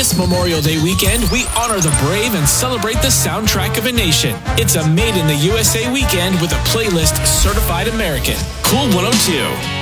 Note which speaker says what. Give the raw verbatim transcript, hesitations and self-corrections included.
Speaker 1: This Memorial Day weekend, we honor the brave and celebrate the soundtrack of a nation. It's a Made in the U S A weekend with a playlist certified American. Cool one oh two.